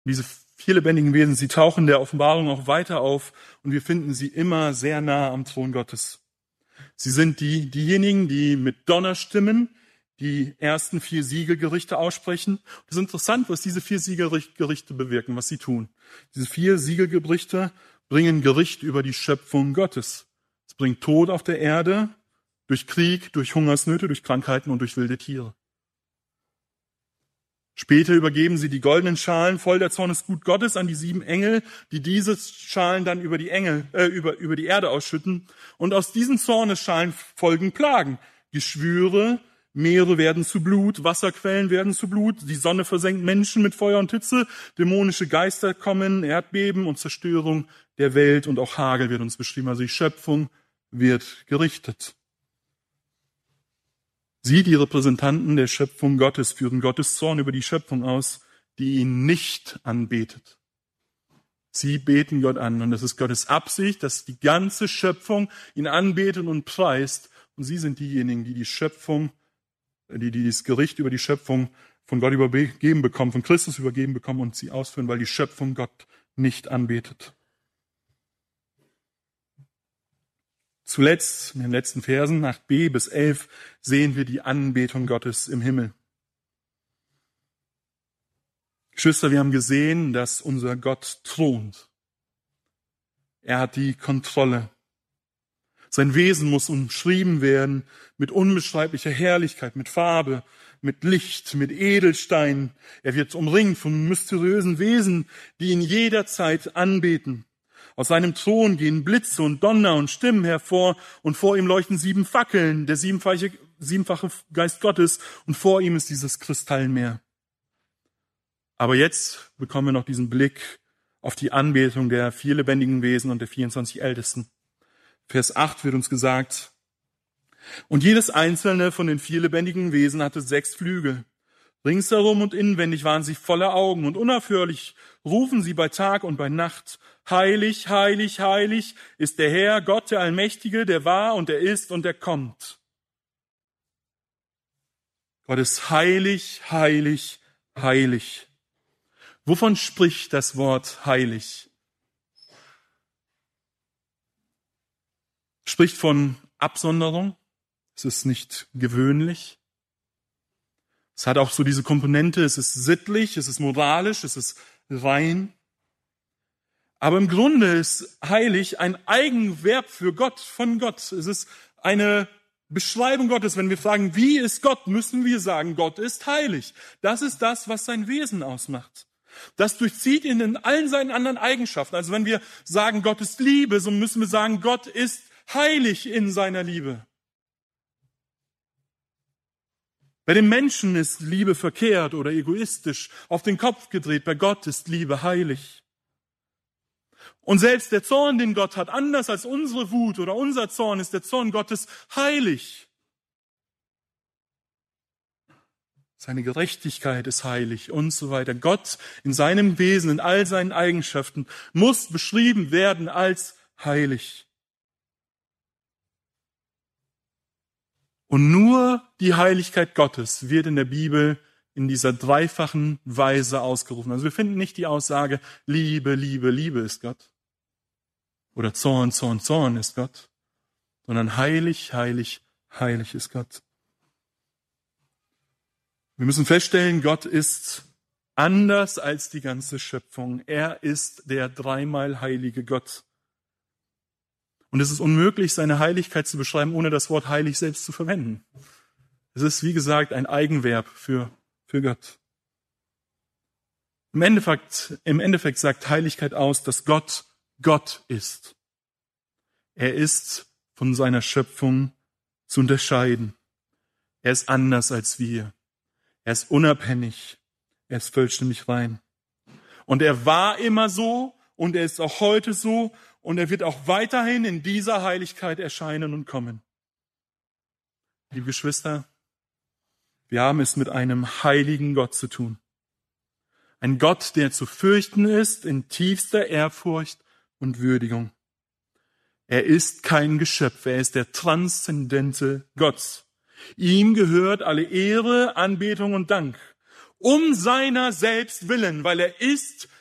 Diese vier lebendigen Wesen, sie tauchen der Offenbarung auch weiter auf und wir finden sie immer sehr nah am Thron Gottes. Sie sind diejenigen, die mit Donnerstimmen die ersten 4 Siegelgerichte aussprechen. Es ist interessant, was diese 4 Siegelgerichte bewirken, was sie tun. Diese 4 Siegelgerichte bringen Gericht über die Schöpfung Gottes. Es bringt Tod auf der Erde, durch Krieg, durch Hungersnöte, durch Krankheiten und durch wilde Tiere. Später übergeben sie die goldenen Schalen voll der Zornesglut Gottes an die 7 Engel, die diese Schalen dann über die Erde ausschütten. Und aus diesen Zornesschalen folgen Plagen. Geschwüre, Meere werden zu Blut, Wasserquellen werden zu Blut, die Sonne versenkt Menschen mit Feuer und Hitze, dämonische Geister kommen, Erdbeben und Zerstörung der Welt und auch Hagel wird uns beschrieben. Also die Schöpfung wird gerichtet. Sie, die Repräsentanten der Schöpfung Gottes, führen Gottes Zorn über die Schöpfung aus, die ihn nicht anbetet. Sie beten Gott an und es ist Gottes Absicht, dass die ganze Schöpfung ihn anbetet und preist. Und sie sind diejenigen, die die Schöpfung, die das Gericht über die Schöpfung von Gott übergeben bekommen, von Christus übergeben bekommen und sie ausführen, weil die Schöpfung Gott nicht anbetet. Zuletzt, in den letzten Versen, 8b bis 11, sehen wir die Anbetung Gottes im Himmel. Geschwister, wir haben gesehen, dass unser Gott thront. Er hat die Kontrolle. Sein Wesen muss umschrieben werden mit unbeschreiblicher Herrlichkeit, mit Farbe, mit Licht, mit Edelsteinen. Er wird umringt von mysteriösen Wesen, die ihn jederzeit anbeten. Aus seinem Thron gehen Blitze und Donner und Stimmen hervor und vor ihm leuchten 7 Fackeln, der siebenfache Geist Gottes und vor ihm ist dieses Kristallmeer. Aber jetzt bekommen wir noch diesen Blick auf die Anbetung der 4 lebendigen Wesen und der 24 Ältesten. Vers 8 wird uns gesagt, und jedes einzelne von den 4 lebendigen Wesen hatte 6 Flügel. Ringsherum und inwendig waren sie voller Augen und unaufhörlich rufen sie bei Tag und bei Nacht, heilig, heilig, heilig ist der Herr, Gott, der Allmächtige, der war und der ist und der kommt. Gott ist heilig, heilig, heilig. Wovon spricht das Wort heilig? Spricht von Absonderung. Es ist nicht gewöhnlich. Es hat auch so diese Komponente, es ist sittlich, es ist moralisch, es ist rein. Aber im Grunde ist heilig ein Eigenverb für Gott, von Gott. Es ist eine Beschreibung Gottes. Wenn wir fragen, wie ist Gott, müssen wir sagen, Gott ist heilig. Das ist das, was sein Wesen ausmacht. Das durchzieht ihn in allen seinen anderen Eigenschaften. Also wenn wir sagen, Gott ist Liebe, so müssen wir sagen, Gott ist heilig in seiner Liebe. Bei den Menschen ist Liebe verkehrt oder egoistisch, auf den Kopf gedreht. Bei Gott ist Liebe heilig. Und selbst der Zorn, den Gott hat, anders als unsere Wut oder unser Zorn, ist der Zorn Gottes heilig. Seine Gerechtigkeit ist heilig und so weiter. Gott in seinem Wesen, in all seinen Eigenschaften muss beschrieben werden als heilig. Und nur die Heiligkeit Gottes wird in der Bibel in dieser dreifachen Weise ausgerufen. Also wir finden nicht die Aussage, Liebe, Liebe, Liebe ist Gott. Oder Zorn, Zorn, Zorn ist Gott. Sondern heilig, heilig, heilig ist Gott. Wir müssen feststellen, Gott ist anders als die ganze Schöpfung. Er ist der dreimal heilige Gott. Und es ist unmöglich, seine Heiligkeit zu beschreiben, ohne das Wort heilig selbst zu verwenden. Es ist, wie gesagt, ein Eigenverb für Gott. Im Endeffekt sagt Heiligkeit aus, dass Gott Gott ist. Er ist von seiner Schöpfung zu unterscheiden. Er ist anders als wir. Er ist unabhängig. Er ist vollständig rein. Und er war immer so und er ist auch heute so und er wird auch weiterhin in dieser Heiligkeit erscheinen und kommen. Liebe Geschwister, wir haben es mit einem heiligen Gott zu tun. Ein Gott, der zu fürchten ist in tiefster Ehrfurcht und Würdigung. Er ist kein Geschöpf, er ist der transzendente Gott. Ihm gehört alle Ehre, Anbetung und Dank. Um seiner selbst willen, weil er ist